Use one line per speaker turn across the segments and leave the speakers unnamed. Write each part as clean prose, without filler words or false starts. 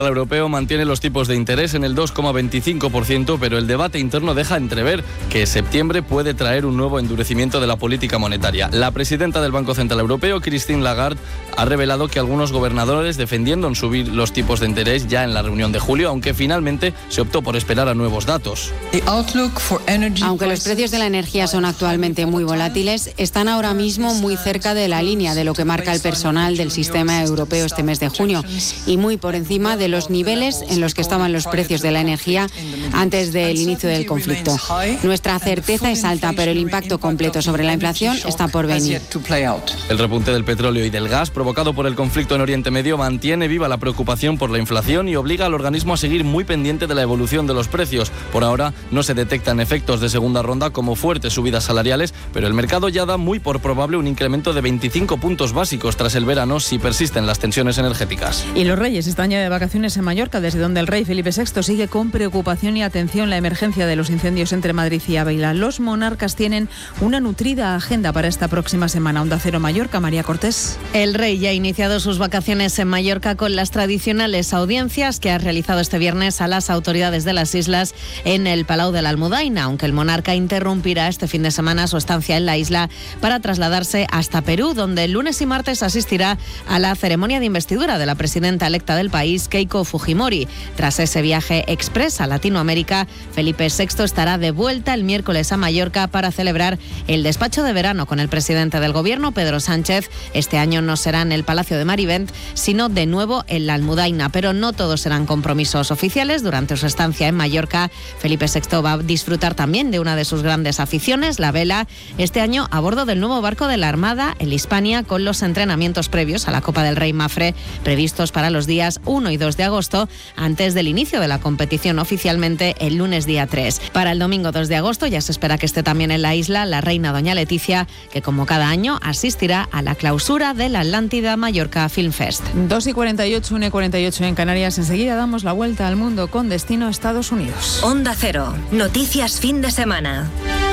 Europeo mantiene los tipos de interés en el 2,25%, pero el debate interno deja entrever que septiembre puede traer un nuevo endurecimiento de la política monetaria. La presidenta del Banco Central Europeo, Christine Lagarde, ha revelado que algunos gobernadores defendieron subir los tipos de interés ya en la reunión de julio, aunque finalmente se optó por esperar a nuevos datos.
Aunque los precios de la energía son actualmente muy volátiles, están ahora mismo muy cerca de la línea de lo que marca el personal del sistema europeo este mes de junio y muy por encima de los niveles en los que estaban los precios de la energía antes del inicio del conflicto. Nuestra certeza es alta, pero el impacto completo sobre la inflación está por venir.
El repunte del petróleo y del gas provocado por el conflicto en Oriente Medio mantiene viva la preocupación por la inflación y obliga al organismo a seguir muy pendiente de la evolución de los precios. Por ahora no se detectan efectos de segunda ronda como fuertes subidas salariales, pero el mercado ya da muy por probable un incremento de 25 puntos básicos tras el verano si persisten las tensiones energéticas.
Y los reyes están ya de vacaciones en Mallorca, desde donde el rey Felipe VI sigue con preocupación y atención la emergencia de los incendios entre Madrid y Ávila. Los monarcas tienen una nutrida agenda para esta próxima semana. Onda Cero Mallorca, María Cortés.
El rey ya ha iniciado sus vacaciones en Mallorca con las tradicionales audiencias que ha realizado este viernes a las autoridades de las islas en el Palau de la Almudaina, aunque el monarca interrumpirá este fin de semana su estancia en la isla para trasladarse hasta Perú, donde el lunes y martes asistirá a la ceremonia de investidura de la presidenta electa del país, Keiko Fujimori. Tras ese viaje express a Latinoamérica, Felipe VI estará de vuelta el miércoles a Mallorca para celebrar el despacho de verano con el presidente del gobierno, Pedro Sánchez. Este año no será en el Palacio de Marivent, sino de nuevo en la Almudaina, pero no todos serán compromisos oficiales. Durante su estancia en Mallorca, Felipe VI va a disfrutar también de una de sus grandes aficiones, la vela, este año a bordo del nuevo barco de la Armada, el Hispania, con los entrenamientos previos a la Copa del Rey Mafre previstos para los días 1 y 2 de agosto, antes del inicio de la competición oficialmente el lunes día 3. Para el domingo 2 de agosto ya se espera que esté también en la isla la reina doña Leticia, que como cada año asistirá a la clausura de la Atlántida Mallorca Film Fest.
2:48, 1:48 en Canarias. Enseguida damos la vuelta al mundo con destino a Estados Unidos.
Onda Cero, noticias fin de semana.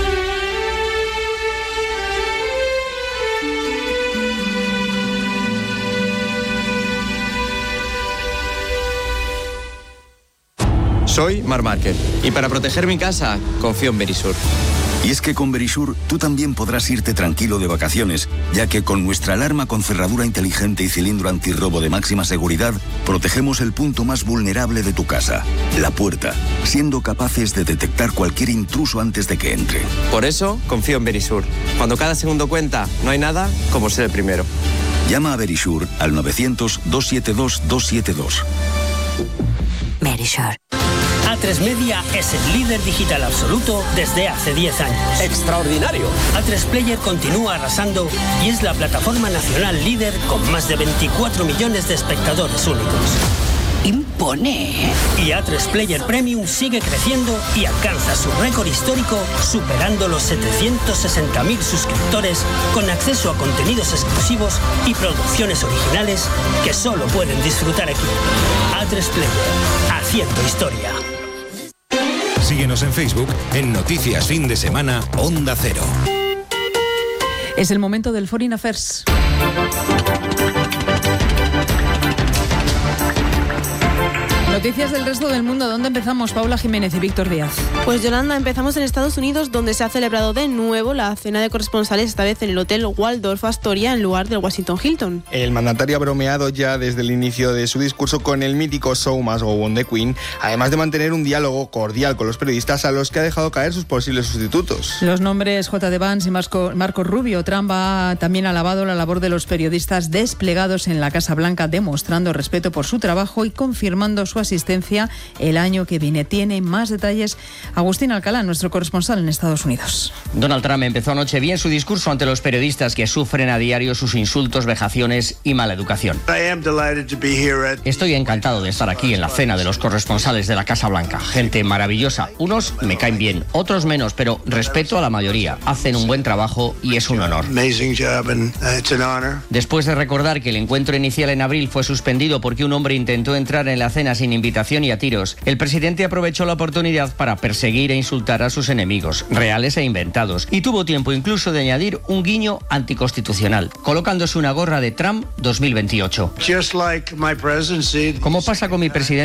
Soy Marc Márquez y para proteger mi casa confío en Verisur.
Y es que con Verisur tú también podrás irte tranquilo de vacaciones, ya que con nuestra alarma con cerradura inteligente y cilindro antirrobo de máxima seguridad, protegemos el punto más vulnerable de tu casa, la puerta, siendo capaces de detectar cualquier intruso antes de que entre.
Por eso confío en Verisur. Cuando cada segundo cuenta, no hay nada como ser el primero.
Llama a Verisur al 900-272-272.
Verisur.
A3 Media es el líder digital absoluto desde hace 10 años.
¡Extraordinario!
A3 Player continúa arrasando y es la plataforma nacional líder con más de 24 millones de espectadores únicos.
¡Impone!
Y A3 Player Premium sigue creciendo y alcanza su récord histórico superando los 760.000 suscriptores con acceso a contenidos exclusivos y producciones originales que solo pueden disfrutar aquí. A3 Player, haciendo historia.
Síguenos en Facebook en Noticias Fin de Semana Onda Cero.
Es el momento del Foreign Affairs. Noticias del resto del mundo. ¿Dónde empezamos? Paula Jiménez y Víctor Díaz.
Pues Yolanda, empezamos en Estados Unidos, donde se ha celebrado de nuevo la cena de corresponsales, esta vez en el Hotel Waldorf Astoria, en lugar del Washington Hilton.
El mandatario ha bromeado ya desde el inicio de su discurso con el mítico Show Must Go On de Queen, además de mantener un diálogo cordial con los periodistas a los que ha dejado caer sus posibles sustitutos.
Los nombres J.D. Vance y Marco Rubio. Trump ha también alabado la labor de los periodistas desplegados en la Casa Blanca, demostrando respeto por su trabajo y confirmando su asistencia el año que viene. Tiene más detalles Agustín Alcalá, nuestro corresponsal en Estados Unidos.
Donald Trump empezó anoche bien su discurso ante los periodistas que sufren a diario sus insultos, vejaciones y mala educación. Estoy encantado de estar aquí en la cena de los corresponsales de la Casa Blanca. Gente maravillosa. Unos me caen bien, otros menos, pero respeto a la mayoría. Hacen un buen trabajo y es un honor. Después de recordar que el encuentro inicial en abril fue suspendido porque un hombre intentó entrar en la cena sin invitación y a tiros, el presidente aprovechó la oportunidad para perseguir e insultar a sus enemigos, reales e inventados, y tuvo tiempo incluso de añadir un guiño anticonstitucional, colocándose una gorra de Trump 2028. Como pasa con mi presidente